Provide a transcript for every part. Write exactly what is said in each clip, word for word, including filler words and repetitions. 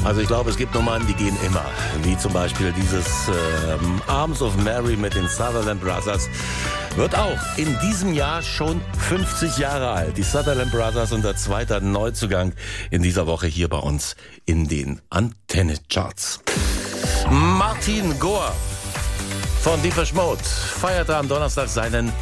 Also ich glaube, es gibt Nummern, die gehen immer. Wie zum Beispiel dieses ähm, Arms of Mary mit den Sutherland Brothers. Wird auch in diesem Jahr schon fünfzig Jahre alt. Die Sutherland Brothers, unser zweiter Neuzugang in dieser Woche hier bei uns in den Antenne-Charts. Martin Gore von Depeche Mode feierte am Donnerstag seinen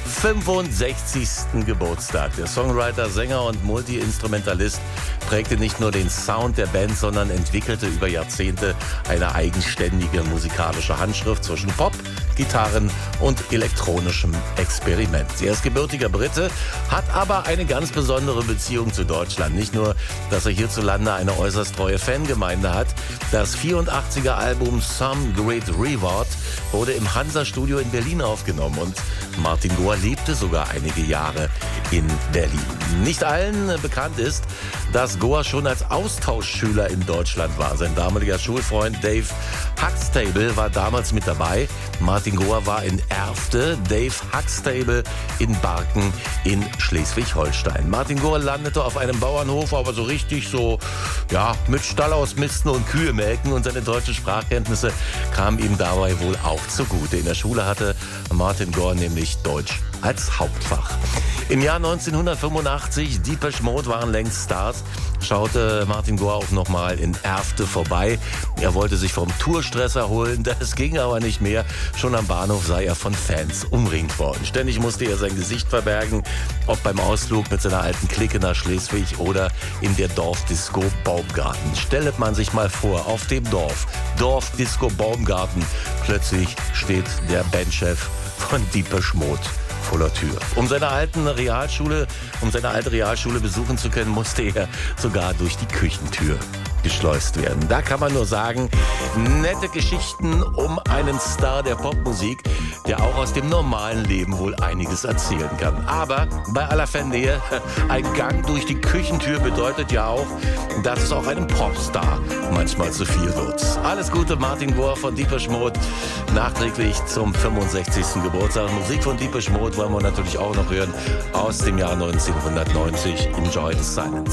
fünfundsechzigsten Geburtstag. Der Songwriter, Sänger und Multi-Instrumentalist prägte nicht nur den Sound der Band, sondern entwickelte über Jahrzehnte eine eigenständige musikalische Handschrift zwischen Pop, Gitarren und elektronischem Experiment. Er ist gebürtiger Brite, hat aber eine ganz besondere Beziehung zu Deutschland. Nicht nur, dass er hierzulande eine äußerst treue Fangemeinde hat. Das vierundachtziger Album Some Great Reward wurde im Hansa-Studio in Berlin aufgenommen und Martin Gore lebte sogar einige Jahre in Berlin. Nicht allen bekannt ist, dass Gore schon als Austauschschüler in Deutschland war. Sein damaliger Schulfreund Dave Huxtable war damals mit dabei. Martin Gore war in Erfte, Dave Huxtable in Barken in Schleswig-Holstein. Martin Gore landete auf einem Bauernhof, aber so richtig so, ja, mit Stall ausmisten und Kühe melken, und seine deutschen Sprachkenntnisse kamen ihm dabei wohl auch zugute. In der Schule hatte Martin Gore nämlich Deutsch als Hauptfach. Im Jahr neunzehnhundertfünfundachtzig, Depeche Mode waren längst Stars, schaute Martin Gore auch nochmal in Erfte vorbei. Er wollte sich vom Tourstress erholen, das ging aber nicht mehr. Schon am Bahnhof sei er von Fans umringt worden. Ständig musste er sein Gesicht verbergen, ob beim Ausflug mit seiner alten Clique nach Schleswig oder in der Dorfdisco Baumgarten. Stellt man sich mal vor, auf dem Dorf, Dorfdisco Baumgarten, plötzlich steht der Bandchef von Depeche Mode vor der Tür. Um seine alten Realschule, um seine alte Realschule besuchen zu können, musste er sogar durch die Küchentür geschleust werden. Da kann man nur sagen, nette Geschichten um einen Star der Popmusik, der auch aus dem normalen Leben wohl einiges erzählen kann. Aber bei aller Fannähe, ein Gang durch die Küchentür bedeutet ja auch, dass es auch einem Popstar manchmal zu viel wird. Alles Gute, Martin Gore von Depeche Mode, nachträglich zum fünfundsechzigsten Geburtstag. Musik von Depeche Mode wollen wir natürlich auch noch hören aus dem Jahr neunzehnhundertneunzig. Enjoy the Silence.